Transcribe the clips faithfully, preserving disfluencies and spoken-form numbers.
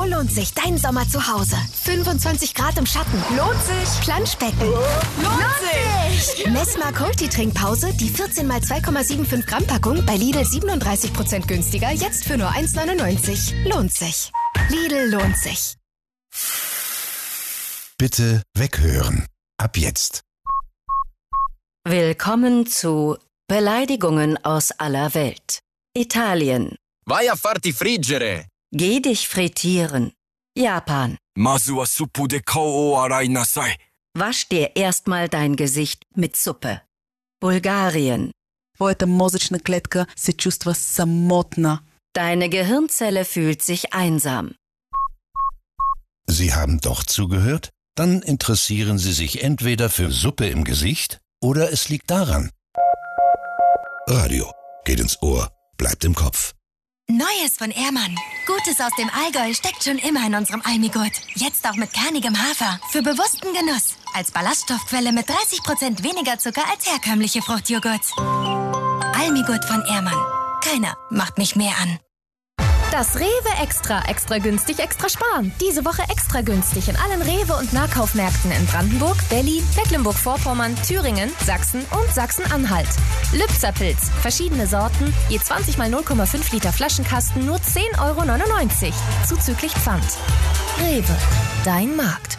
lohnt sich dein Sommer zu Hause? fünfundzwanzig Grad im Schatten. Lohnt sich. Planschbecken. Lohnt sich. Messmark Multitrinkpause, die vierzehn mal zwei Komma fünfundsiebzig Gramm Packung bei Lidl siebenunddreißig Prozent günstiger, jetzt für nur eins neunundneunzig. Lohnt sich. Lidl lohnt sich. Bitte weghören. Ab jetzt. Willkommen zu Beleidigungen aus aller Welt. Italien. Vai a farti friggere. Geh dich frittieren. Japan. Mazu wa suppu de kao o arai nasai. Wasch dir erstmal dein Gesicht mit Suppe. Bulgarien. Твоята мозъчна клетка се чувства самотна. Deine Gehirnzelle fühlt sich einsam. Sie haben doch zugehört? Dann interessieren Sie sich entweder für Suppe im Gesicht oder es liegt daran. Radio geht ins Ohr, bleibt im Kopf. Neues von Ehrmann. Gutes aus dem Allgäu steckt schon immer in unserem Almigurt. Jetzt auch mit kernigem Hafer. Für bewussten Genuss. Als Ballaststoffquelle mit dreißig Prozent weniger Zucker als herkömmliche Fruchtjoghurts. Almigurt von Ehrmann. Keiner macht mich mehr an. Das Rewe Extra. Extra günstig, extra sparen. Diese Woche extra günstig in allen Rewe- und Nahkaufmärkten in Brandenburg, Berlin, Mecklenburg-Vorpommern, Thüringen, Sachsen und Sachsen-Anhalt. Lübzerpilz. Verschiedene Sorten. Je zwanzig mal null Komma fünf Liter Flaschenkasten nur zehn Euro neunundneunzig. Zuzüglich Pfand. Rewe. Dein Markt.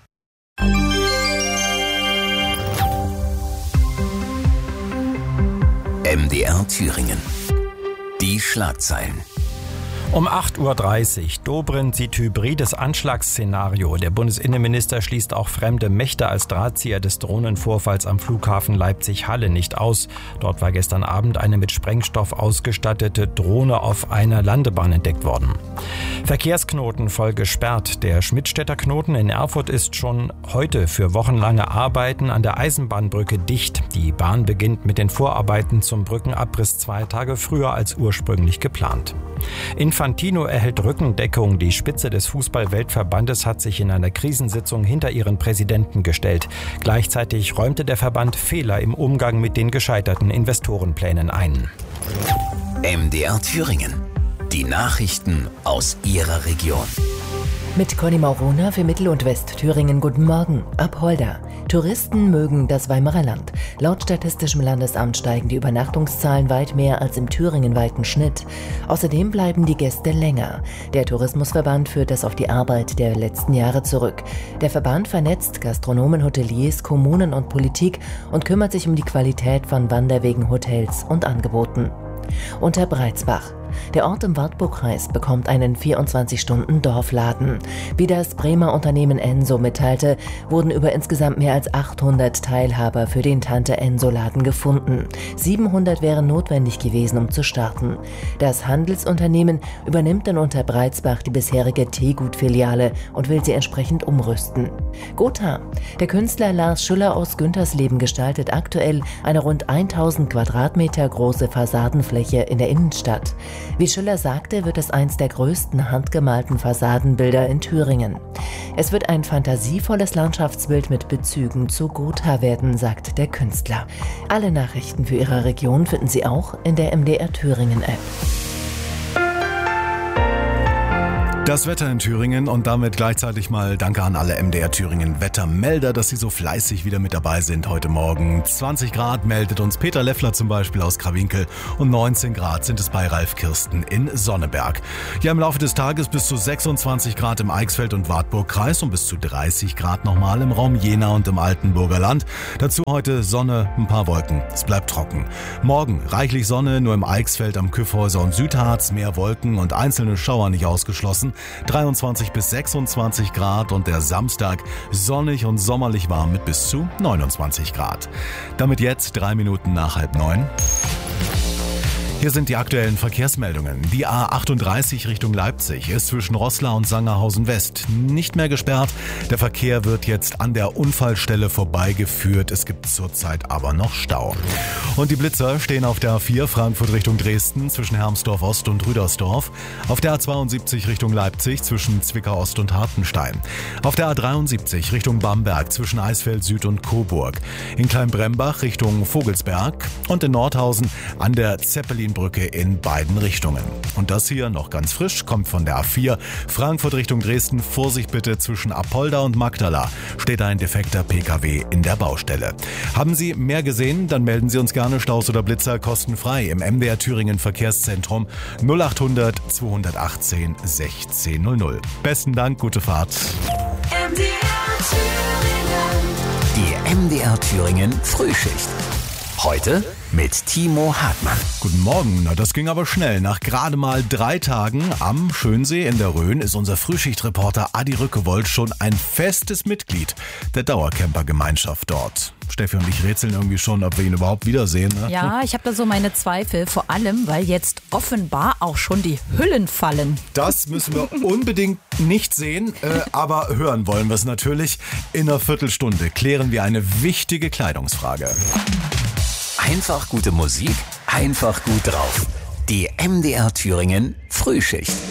M D R Thüringen. Die Schlagzeilen. Um acht Uhr dreißig. Dobrindt sieht hybrides Anschlagsszenario. Der Bundesinnenminister schließt auch fremde Mächte als Drahtzieher des Drohnenvorfalls am Flughafen Leipzig-Halle nicht aus. Dort war gestern Abend eine mit Sprengstoff ausgestattete Drohne auf einer Landebahn entdeckt worden. Verkehrsknoten voll gesperrt. Der Schmidtstädter Knoten in Erfurt ist schon heute für wochenlange Arbeiten an der Eisenbahnbrücke dicht. Die Bahn beginnt mit den Vorarbeiten zum Brückenabriss zwei Tage früher als ursprünglich geplant. Infantino erhält Rückendeckung. Die Spitze des Fußball-Weltverbandes hat sich in einer Krisensitzung hinter ihren Präsidenten gestellt. Gleichzeitig räumte der Verband Fehler im Umgang mit den gescheiterten Investorenplänen ein. M D R Thüringen. Die Nachrichten aus Ihrer Region. Mit Conny Maurona für Mittel- und Westthüringen. Guten Morgen. Apolda. Touristen mögen das Weimarer Land. Laut Statistischem Landesamt steigen die Übernachtungszahlen weit mehr als im thüringenweiten Schnitt. Außerdem bleiben die Gäste länger. Der Tourismusverband führt das auf die Arbeit der letzten Jahre zurück. Der Verband vernetzt Gastronomen, Hoteliers, Kommunen und Politik und kümmert sich um die Qualität von Wanderwegen, Hotels und Angeboten. Unterbreizbach. Der Ort im Wartburgkreis bekommt einen vierundzwanzig-Stunden-Dorfladen. Wie das Bremer Unternehmen Enso mitteilte, wurden über insgesamt mehr als achthundert Teilhaber für den Tante-Enso-Laden gefunden. siebenhundert wären notwendig gewesen, um zu starten. Das Handelsunternehmen übernimmt in Unterbreizbach die bisherige Teegut-Filiale und will sie entsprechend umrüsten. Gotha. Der Künstler Lars Schüller aus Güntersleben gestaltet aktuell eine rund tausend Quadratmeter große Fassadenfläche in der Innenstadt. Wie Schüller sagte, wird es eins der größten handgemalten Fassadenbilder in Thüringen. Es wird ein fantasievolles Landschaftsbild mit Bezügen zu Gotha werden, sagt der Künstler. Alle Nachrichten für Ihre Region finden Sie auch in der M D R Thüringen App. Das Wetter in Thüringen und damit gleichzeitig mal Danke an alle M D R Thüringen Wettermelder, dass sie so fleißig wieder mit dabei sind heute Morgen. zwanzig Grad meldet uns Peter Leffler zum Beispiel aus Krawinkel und neunzehn Grad sind es bei Ralf Kirsten in Sonneberg. Ja, im Laufe des Tages bis zu sechsundzwanzig Grad im Eichsfeld- und Wartburgkreis und bis zu dreißig Grad nochmal im Raum Jena und im Altenburger Land. Dazu heute Sonne, ein paar Wolken. Es bleibt trocken. Morgen reichlich Sonne, nur im Eichsfeld, am Kyffhäuser und Südharz mehr Wolken und einzelne Schauer nicht ausgeschlossen. dreiundzwanzig bis sechsundzwanzig Grad und der Samstag sonnig und sommerlich warm mit bis zu neunundzwanzig Grad. Damit jetzt drei Minuten nach halb neun. Hier sind die aktuellen Verkehrsmeldungen. Die A achtunddreißig Richtung Leipzig ist zwischen Roßla und Sangerhausen West nicht mehr gesperrt. Der Verkehr wird jetzt an der Unfallstelle vorbeigeführt. Es gibt zurzeit aber noch Stau. Und die Blitzer stehen auf der A vier Frankfurt Richtung Dresden zwischen Hermsdorf Ost und Rüdersdorf. Auf der A zweiundsiebzig Richtung Leipzig zwischen Zwickau Ost und Hartenstein. Auf der A dreiundsiebzig Richtung Bamberg zwischen Eisfeld Süd und Coburg. In Kleinbrembach Richtung Vogelsberg und in Nordhausen an der Zeppelin Mainbrücke in beiden Richtungen. Und das hier noch ganz frisch, kommt von der A vier. Frankfurt Richtung Dresden, Vorsicht bitte zwischen Apolda und Magdala. Steht ein defekter P K W in der Baustelle. Haben Sie mehr gesehen? Dann melden Sie uns gerne Staus oder Blitzer kostenfrei im M D R Thüringen Verkehrszentrum null acht hundert zweihundertachtzehn sechzehn null null. Besten Dank, gute Fahrt. M D R Thüringen. Die M D R Thüringen Frühschicht. Heute mit Timo Hartmann. Guten Morgen, na das ging aber schnell. Nach gerade mal drei Tagen am Schönsee in der Rhön ist unser Frühschichtreporter Adi Rückewold schon ein festes Mitglied der Dauercamper-Gemeinschaft dort. Steffi und ich rätseln irgendwie schon, ob wir ihn überhaupt wiedersehen. Ne? Ja, ich habe da so meine Zweifel, vor allem, weil jetzt offenbar auch schon die Hüllen fallen. Das müssen wir unbedingt nicht sehen, äh, aber hören wollen wir es natürlich. In einer Viertelstunde klären wir eine wichtige Kleidungsfrage. Einfach gute Musik, einfach gut drauf. Die M D R Thüringen Frühschicht.